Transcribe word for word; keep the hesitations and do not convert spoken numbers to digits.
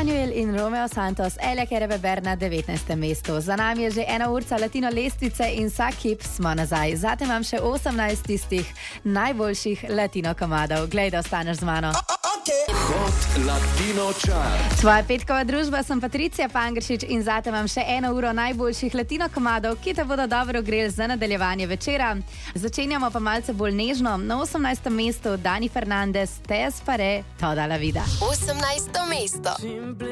Emanuel in Romeo Santos, Elja Kerebe na devetnajstem mestu. Za nami je že ena urca latino lestvice in vsak hip smo nazaj. Zate imam še osemnajst tistih najboljših latino komadov. Glej, da ostaneš z mano. Hot Latino Chart. Tvoja petkova družba, sem Patricija Pangršič in zate imam še eno uro najboljših latino komadov, ki te bodo dobro greli za nadaljevanje večera. Začenjamo pa malce bolj nežno. Na osemnajstem mestu Dani Fernandez, Te Espare, Toda la vida. osemnajsto mesto.